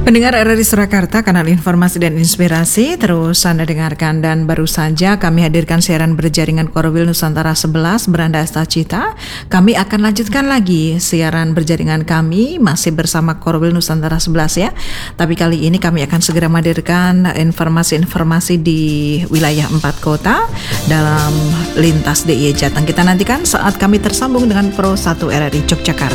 Pendengar RRI Surakarta, kanal informasi dan inspirasi, terus Anda dengarkan dan baru saja kami hadirkan siaran berjaringan Korwil Nusantara 11 Beranda Asta Cita. Kami akan lanjutkan lagi siaran berjaringan kami masih bersama Korwil Nusantara 11 ya. Tapi kali ini kami akan segera menghadirkan informasi-informasi di wilayah 4 kota dalam lintas DIY Jateng. Kita nantikan saat kami tersambung dengan Pro 1 RRI Yogyakarta.